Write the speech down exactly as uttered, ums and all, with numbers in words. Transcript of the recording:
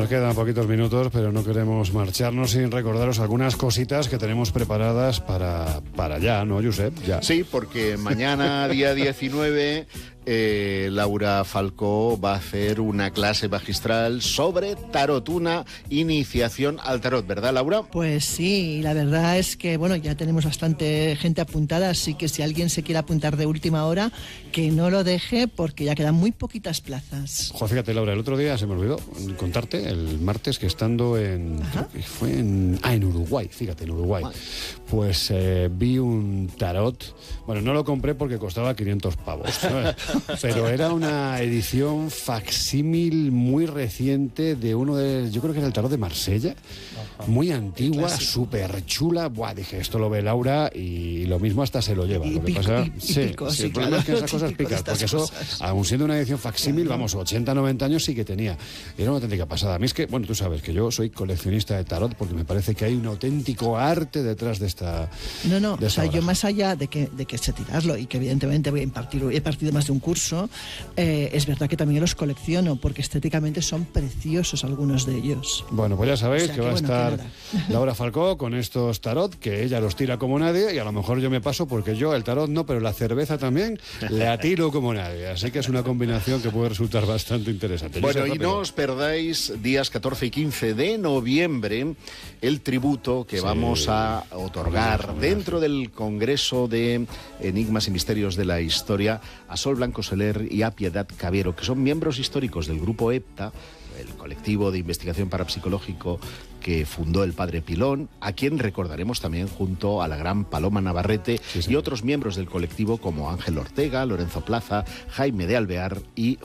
quedan poquitos minutos, pero no queremos marcharnos sin recordaros algunas cositas que tenemos preparadas para, para ya, ¿no, Josep? Ya. Sí, porque mañana, día diecinueve, eh, Laura Falcó va a hacer una clase magistral sobre tarot, una iniciación al tarot, ¿verdad, Laura? Pues sí, la verdad es que, bueno, ya tenemos bastante gente apuntada, así que si alguien se quiere apuntar de última hora, que no lo deje, porque ya quedan muy poquitas plazas. Joder, fíjate, Laura, el otro día se me olvidó contarte, el martes, que estando en... Fue en... Ah, en Uruguay, fíjate, en Uruguay. Pues eh, vi un tarot. Bueno, no lo compré porque costaba quinientos pavos, ¿sabes? Pero era una edición facsímil muy reciente de uno de... Yo creo que era el tarot de Marsella. Muy antigua, súper chula. Buah, dije, esto lo ve Laura y lo mismo hasta se lo lleva. Y lo que pico, pasa... y, y sí, pico, sí, sí, el problema claro, es que esas cosas pican, porque eso, cosas. aun siendo una edición facsímil, claro, vamos, ochenta, noventa años sí que tenía. Era una auténtica pasada. A mí es que, bueno, tú sabes que yo soy coleccionista de tarot porque me parece que hay un auténtico arte detrás de esta... No, no, de o sea, obra. Yo más allá de que, de que sé tirarlo y que evidentemente voy a impartir, he partido más de un curso, eh, es verdad que también los colecciono porque estéticamente son preciosos algunos de ellos. Bueno, pues ya sabéis, o sea, que, que va bueno, a estar Laura Falcó con estos tarot, que ella los tira como nadie, y a lo mejor yo me paso porque yo el tarot no, pero la cerveza también la tiro como nadie. Así que es una combinación que puede resultar bastante interesante. Bueno, y no os perdáis días catorce y quince de noviembre el tributo que sí, vamos a otorgar vamos a dentro del Congreso de Enigmas y Misterios de la Historia a Sol Blanco Soler y a Piedad Cabero, que son miembros históricos del grupo EPTA, el colectivo de investigación parapsicológico que fundó el padre Pilón, a quien recordaremos también junto a la gran Paloma Navarrete sí, sí. y otros miembros del colectivo como Ángel Ortega, Lorenzo Plaza, Jaime de Alvear y